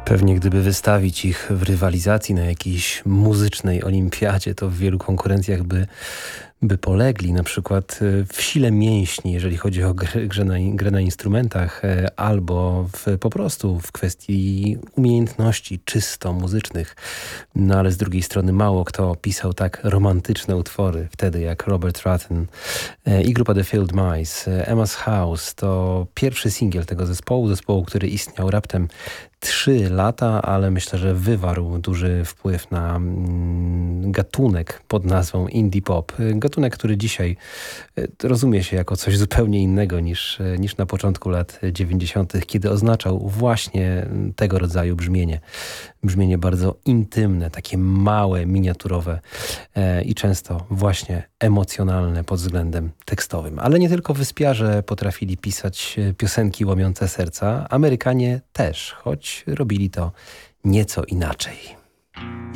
Pewnie gdyby wystawić ich w rywalizacji na jakiejś muzycznej olimpiadzie, to w wielu konkurencjach by polegli, na przykład w sile mięśni, jeżeli chodzi o grę na instrumentach, albo po prostu w kwestii umiejętności czysto muzycznych. No ale z drugiej strony mało kto pisał tak romantyczne utwory wtedy jak Robert Ruttan i grupa The Field Mice. Emma's House to pierwszy singiel tego zespołu, który istniał raptem 3 lata, ale myślę, że wywarł duży wpływ na gatunek pod nazwą indie pop. Gatunek, który dzisiaj rozumie się jako coś zupełnie innego niż na początku lat 90., kiedy oznaczał właśnie tego rodzaju brzmienie. Brzmienie bardzo intymne, takie małe, miniaturowe i często właśnie emocjonalne pod względem tekstowym. Ale nie tylko wyspiarze potrafili pisać piosenki łamiące serca, Amerykanie też, choć robili to nieco inaczej.